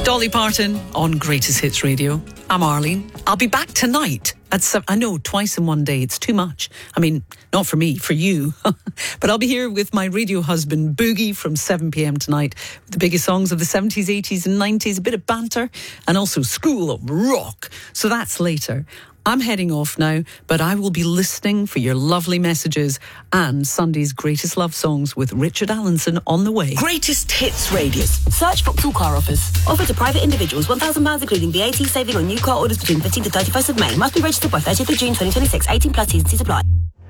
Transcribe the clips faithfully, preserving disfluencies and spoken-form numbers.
Dolly Parton on Greatest Hits Radio. I'm Arlene. I'll be back tonight at seven. I know, twice in one day. It's too much. I mean, not for me, for you. But I'll be here with my radio husband, Boogie, from seven p.m. tonight. With the biggest songs of the seventies, eighties and nineties. A bit of banter and also School of Rock. So that's later. I'm heading off now, but I will be listening for your lovely messages and Sunday's greatest love songs with Richard Allenson on the way. Greatest Hits Radio. Search Vauxhall Car Offers. Offer to private individuals, one thousand pounds including V A T saving on new car orders between fifteenth to thirty-first of May. Must be registered by thirtieth of June twenty twenty-six. eighteen plus T's and C's apply.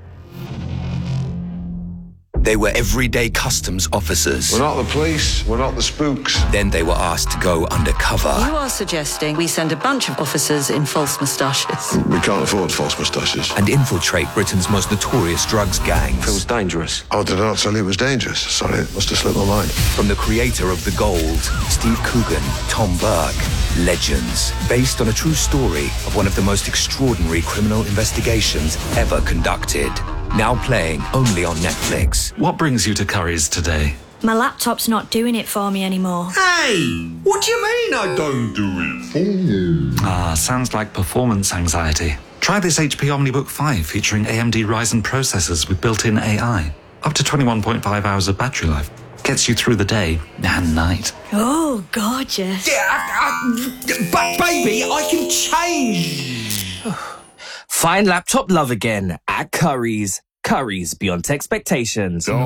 They were everyday customs officers. We're not the police, we're not the spooks. Then they were asked to go undercover. You are suggesting we send a bunch of officers in false moustaches? We can't afford false moustaches. And infiltrate Britain's most notorious drugs gangs. Feels dangerous. Oh, did I not tell you it was dangerous? Sorry, it must have slipped my mind. From the creator of The Gold, Steve Coogan, Tom Burke, legends. Based on a true story of one of the most extraordinary criminal investigations ever conducted. Now playing only on Netflix. What brings you to Curry's today? My laptop's not doing it for me anymore. Hey! What do you mean I don't do it for you? Ah, sounds like performance anxiety. Try this H P OmniBook five featuring A M D Ryzen processors with built-in A I. Up to twenty-one point five hours of battery life. Gets you through the day and night. Oh, gorgeous. Yeah, I, I, but baby, I can change. Find laptop love again at Curry's. Curry's beyond expectations. With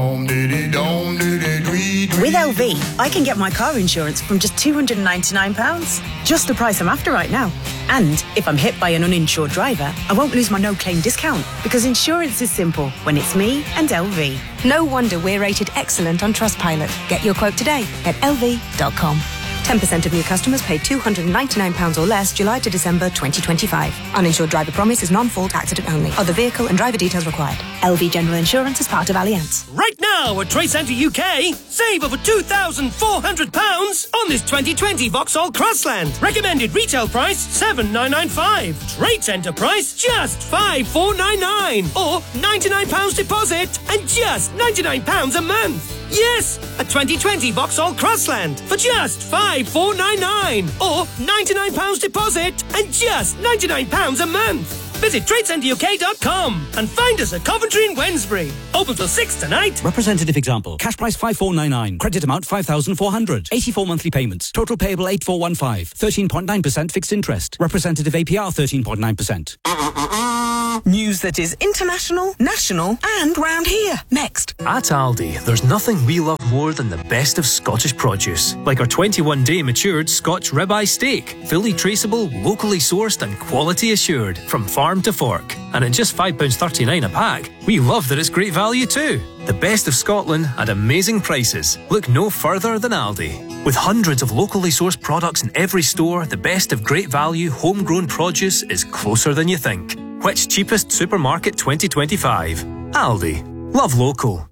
L V, I can get my car insurance from just two hundred ninety-nine pounds. Just the price I'm after right now. And if I'm hit by an uninsured driver, I won't lose my no-claim discount because insurance is simple when it's me and L V. No wonder we're rated excellent on Trustpilot. Get your quote today at L V dot com. ten percent of new customers paid two hundred ninety-nine pounds or less July to December twenty twenty-five. Uninsured driver promise is non-fault accident only. Other vehicle and driver details required. L V General Insurance is part of Allianz. Right now at Trade Centre U K, save over two thousand four hundred pounds on this twenty twenty Vauxhall Crossland. Recommended retail price seven thousand nine hundred ninety-five pounds. Trade Centre price just five thousand four hundred ninety-nine pounds. Or ninety-nine pounds deposit and just ninety-nine pounds a month. Yes, a twenty twenty Vauxhall Crossland for just five thousand four hundred ninety-nine pounds. Or ninety-nine pounds deposit and just ninety-nine pounds a month. Visit trade centre U K dot com and find us at Coventry and Wednesbury. Open till six tonight. Representative example. Cash price five thousand four hundred ninety-nine. Credit amount five thousand four hundred. eighty-four monthly payments. Total payable eight thousand four hundred fifteen. thirteen point nine percent fixed interest. Representative A P R thirteen point nine percent. News that is international, national and round here. Next. At Aldi, there's nothing we love more than the best of Scottish produce. Like our twenty-one day matured Scotch ribeye steak. Fully traceable, locally sourced and quality assured. From farm to fork. And at just five pounds thirty-nine a pack, we love that it's great value too. The best of Scotland at amazing prices. Look no further than Aldi. With hundreds of locally sourced products in every store, the best of great value homegrown produce is closer than you think. Which cheapest supermarket twenty twenty-five? Aldi. Love local.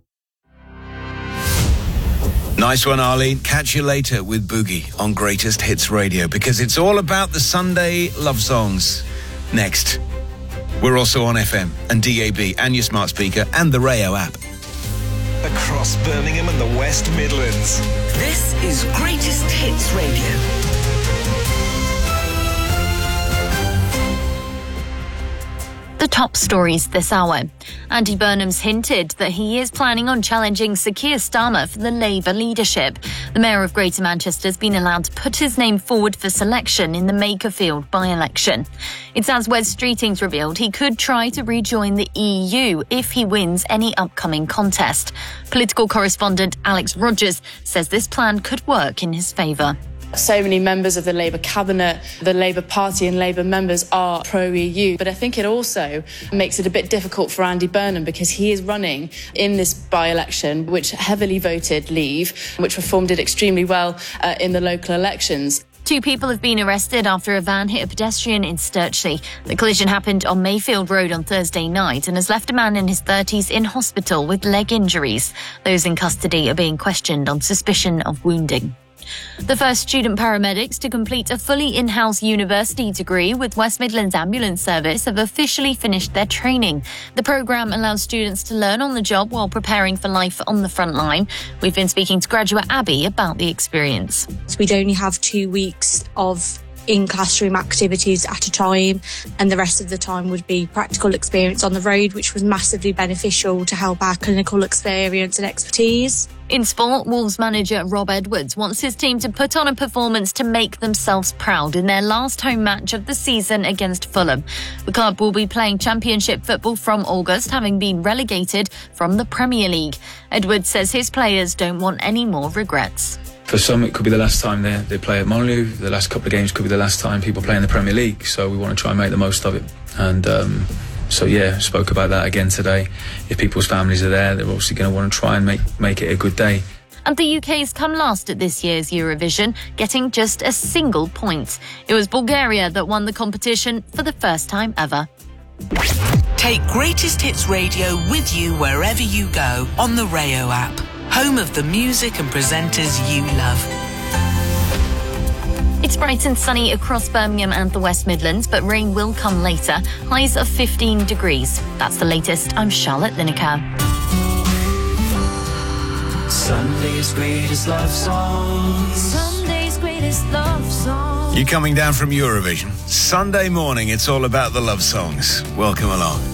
Nice one, Arlene. Catch you later with Boogie on Greatest Hits Radio because it's all about the Sunday love songs. Next. We're also on F M and D A B and your smart speaker and the Rayo app. Across Birmingham and the West Midlands. This is Greatest Hits Radio. The top stories this hour. Andy Burnham's hinted that he is planning on challenging Sir Keir Starmer for the Labour leadership. The Mayor of Greater Manchester has been allowed to put his name forward for selection in the Makerfield by-election. It's as Wes Streeting's revealed he could try to rejoin the E U if he wins any upcoming contest. Political correspondent Alex Rogers says this plan could work in his favour. So many members of the Labour cabinet, the Labour Party and Labour members are pro-E U. But I think it also makes it a bit difficult for Andy Burnham because he is running in this by-election, which heavily voted Leave, which Reform did extremely well uh, in the local elections. Two people have been arrested after a van hit a pedestrian in Sturchley. The collision happened on Mayfield Road on Thursday night and has left a man in his thirties in hospital with leg injuries. Those in custody are being questioned on suspicion of wounding. The first student paramedics to complete a fully in-house university degree with West Midlands Ambulance Service have officially finished their training. The programme allows students to learn on the job while preparing for life on the front line. We've been speaking to graduate Abby about the experience. So we'd only have two weeks of in-classroom activities at a time, and the rest of the time would be practical experience on the road, which was massively beneficial to help our clinical experience and expertise. In sport, Wolves manager Rob Edwards wants his team to put on a performance to make themselves proud in their last home match of the season against Fulham. The club will be playing Championship football from August, having been relegated from the Premier League. Edwards says his players don't want any more regrets. For some, it could be the last time they, they play at Molineux. The last couple of games could be the last time people play in the Premier League. So we want to try and make the most of it. And um, so, yeah, spoke about that again today. If people's families are there, they're obviously going to want to try and make, make it a good day. And the U K's come last at this year's Eurovision, getting just a single point. It was Bulgaria that won the competition for the first time ever. Take Greatest Hits Radio with you wherever you go on the Rayo app. Home of the music and presenters you love. It's bright and sunny across Birmingham and the West Midlands, but rain will come later. Highs of fifteen degrees. That's the latest. I'm Charlotte Lineker. Sunday's greatest love songs. Sunday's greatest love songs. You coming down from Eurovision? Sunday morning, it's all about the love songs. Welcome along.